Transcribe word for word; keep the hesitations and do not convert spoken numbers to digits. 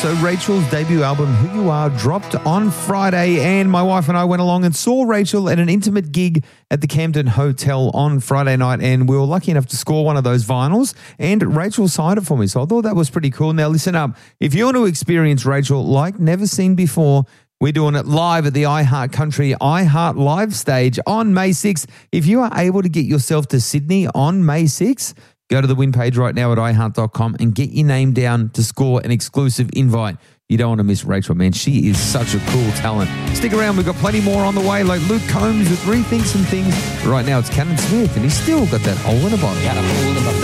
So Rachel's debut album, Who You Are, dropped on Friday, and my wife and I went along and saw Rachel at an intimate gig at the Camden Hotel on Friday night, and we were lucky enough to score one of those vinyls, and Rachel signed it for me, so I thought that was pretty cool. Now listen up, if you want to experience Rachel like never seen before, we're doing it live at the iHeart Country iHeart Live stage on May sixth. If you are able to get yourself to Sydney on May sixth, go to the win page right now at i heart dot com and get your name down to score an exclusive invite. You don't want to miss Rachel, man. She is such a cool talent. Stick around. We've got plenty more on the way, like Luke Combs with Rethink Some Things. Right now, it's Cannon Smith, and he's still got that hole in a bottle. Got a hole in a bottle.